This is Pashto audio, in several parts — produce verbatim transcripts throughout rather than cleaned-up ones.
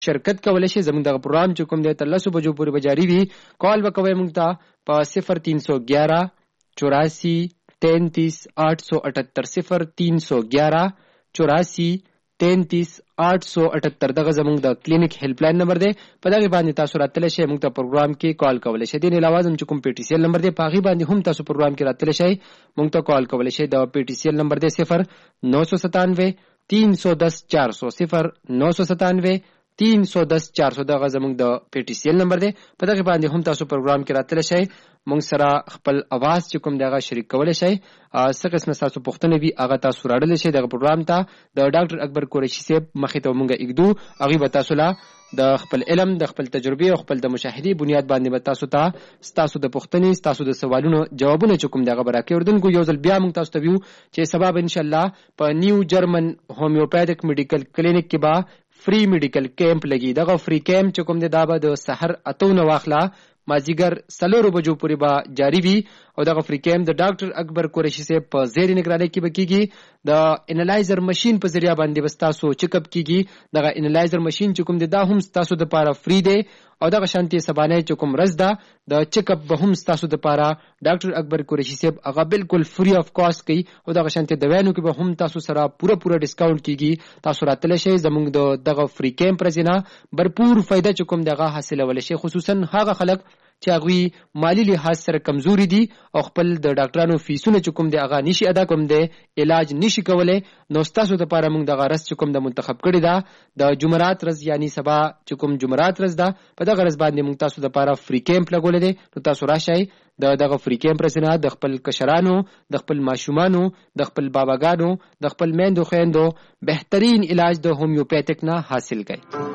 شرکت کولای شي. زموږ دغه پروګرام چې کوم دی تر لسو بجو پورې به جاري وي. کال به کوئ موږ ته په صفر تین سو گیارہ چوراسی تینتیس آٹھ سو اٹھتر صفر تین سو گیارہ چوراسی تینتیس آٹھ سو اٹھتر دغه زموږ د کلینیک هیلپ لاین نمبر دی. په دغه باندې تاسو راتلی شئ موږ ته پروګرام کې کال کولی شئ. دې نه علاوه زموږ چې کوم پی ټي سی ایل نمبر دی په هغې باندې هم تاسو پروګرام کې راتلی شئ موږ ته کال کولی شئ. د پی ټي سی ایل نمبر دی صفر نو سو ستانوے تین سو دس چار سو صفر نو سو ستانوے تین سو دس چار سو دغه زموږ د پی ټي سی ایل نمبر دی. په دغه باندې هم تاسو پروګرام کې راتلی شئ موږ سره خپل اواز چې کوم دی هغه شریک کولی شئ. څه قسمه ستاسو پوښتنې وي هغه تاسو راوړلی شئ دغه پروګرام ته. د ډاکټر اکبر قریشي صاحب مخې ته موږ ایږدو. هغوی به تاسو له د خپل علم د خپل تجربې او خپل د مشاهدې بنیاد باندې به تاسو ته ستاسو د پوښتنې ستاسو د سوالونو جوابونه چې کوم دی هغه به راکوي. اردونکو یو ځل بیا موږ تاسو ته ویو چې سبا به انشاءالله په نیو جرمن هومیوپیتھک میډیکل کلینیک کې به فری میډیکل کیمپ لګي. دغه فری کیمپ چې کوم دی دا به د سحر اتو نه واخله مازیګر څلورو بجو پورې به جاري وي. او دغه فری کیمپ د ډاکټر اکبر قریشي صاحب په زیر نگرانۍ کې به کیږي. د انالایزر مشین په ذریعہ باندې به ستاسو چیک اپ کیږي. دغه انالایزر مشین چې کوم دی دا هم ستاسو دپاره فری دی. او دغه شانتي سبانۍ چې کوم ورځ ده د چیک اپ به هم ستاسو دپاره ډاکټر اکبر قریشي صاحب هغه بالکل فری اف کاسټ کوي. او دغه شانتي دوایانو کې به هم تاسو سره پوره پوره ډسکاونټ کیږي. تاسو راتلی شئ زموږ د دغه فری کیمپ ورځې نه برپور فایده چې کوم دی هغه حاصلولی شئ. خصوصا هغه خلک چې هغوی مالی لحاظ سره کمزوري دي او خپل د ډاکټرانو فیسونه چې کوم دی هغه نشي ادا کوم دی علاج نشي کولی. نو ستاسو دپاره موږ دغه ورځ چې کوم د منتخب کړې ده د جمعرات ورځ یعنی سبا چې کوم جمعرات ورځ ده په دغه ورځ باندې موږ تاسو دپاره فری کیمپ لګولی دی. نو تاسو راشئ د دغه فری کیمپ ورځې نه د خپل کشرانو د خپل ماشومانو د خپل باباګانو د خپل میندو خویندو بهترین علاج د هومیوپیتھک نه حاصل کړئ.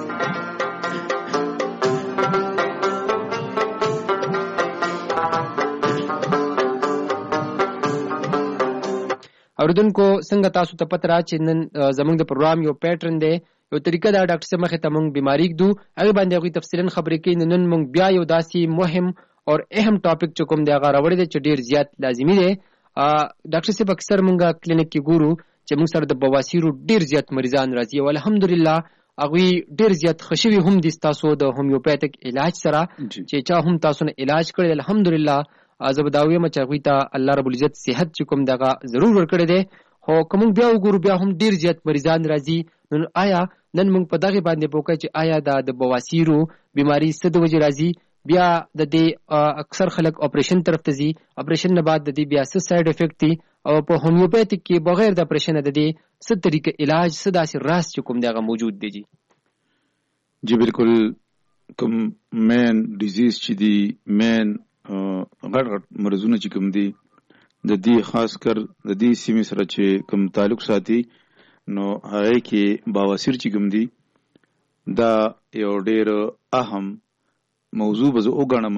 اوریدونکو څنګه تاسو ته پته را چې نن زموږ د پروګرام یو پیټرن دی یو طریقه دا ډاکټر صاحب مخې ته موږ بیماري ږدو هغې باندې هغوی تفصیلا خبرې کوي. نو نن موږ بیا یو داسې مهم او اهم ټاپک چې کوم دی هغه راوړی دی چې ډېر زیات لازمي دی. ډاکټر صاحب اکثر موږ کلینیک کې ګورو چې موږ سره د بواسیرو ډېر زیات مریضان راځي او الحمدلله هغوی ډېر زیات ښه شوي هم دي ستاسو د هومیوپیتھک علاج سره چې چا هم تاسو نه علاج کړی الحمدلله. زه به دا ویم چې هغوی ته الله رب العزت صحت چې کوم دی هغه ضرور ورکړی دی. خو که موږ بیا وګورو بیا هم ډېر زیات مریضان راځي. نو آیا نن موږ په دغې باندې پوه کړئ چې آیا دا د بواسیرو بیماري څه د وجې راځي. بیا د دې اکثر خلک اپریشن طرف ته ځي. اپریشن نه بعد د دې بیا څه سایډ افیکټ دي او په هومیوپیتھک کې بغیر د اپریشن د دې څه طریقه علاج څه داسې راز چې کوم دی هغه موجود دی. جی جی بالکل کوم مین ډیزیز چې دی مین غټ غټ مرضونه چې کوم دي د دې خاص کر د دې سیمې سره چې کوم تعلق ساتي نو هغې کې بواسیر چې کوم دي دا یو ډېر اهم موضوع به زه وګڼم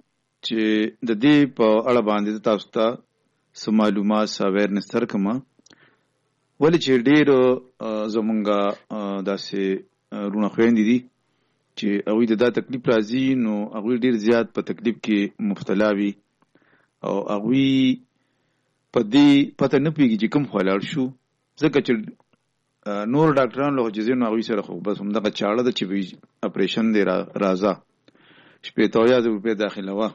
چې د دې په اړه باندې تاسو ته څه معلومات څه اویرنس درکړم. ولې چې ډېر زمونږ داسې رونه خویندې دي چې هغوی ته دا تکلیف راځي نو هغوی ډېر زیات په تکلیف کې مبتلا وي او هغوی په دې پته نه پوهېږي چې کوم خوا لاړ شو. ځکه چې نور ډاکټران له حجزې نو هغوی سره خو بس همدغه چاړه ده چې اپریشن دی راځه شپېته اویا زره روپۍ داخلوه.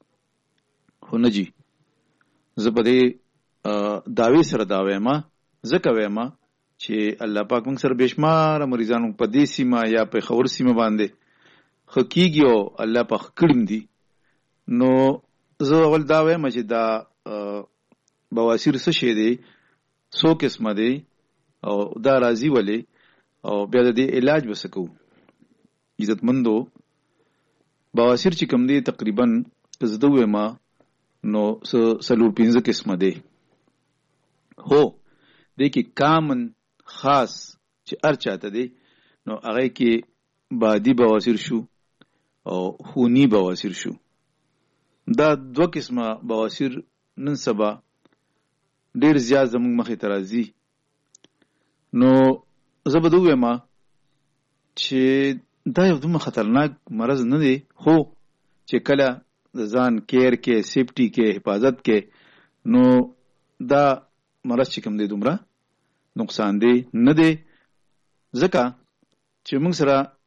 خو نه جي زه په دې دعوې سره دا وایم ځکه وایم چې الله پاک موږ سره بېشماره مریضان په دې سیمه یا په خور سیمه باندې ښه کېږي او الله پاک کړي دي. نو زه اول دا وایم چې دا بواسیر څه شی دی څو قسمه دی او دا راځي ولې او بیا د دې علاج به څه کوو. عزتمندو بواسیر چې کوم دی تقریبا که زه ده ووایم نو څلور پنځه قسمه دی. هو دې کې کامن خاص چې هر چاته دی نو هغې کې بادي بواسیر شو او خوني بواسیر شو. دا دوه قسمه بواسیر نن سبا ډېر زیات زموږ مخې ته راځي. نو زه به ده ووایم چې دا یو دومره خطرناک مرض نه دی خو چې کله د ځان کیر کې سیفټي کې حفاظت کې نو دا مرض چې کوم دی دومره نقصان دی نه دی. ځکه چې موږ سره